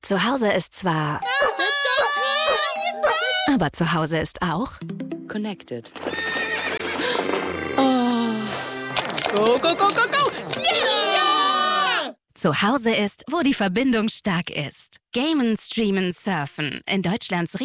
Zu Hause ist zwar... Aber zu Hause ist auch... Connected. Oh. Go, go, go, go, go! Yeah! Zu Hause ist, wo die Verbindung stark ist. Gamen, streamen, surfen. In Deutschlands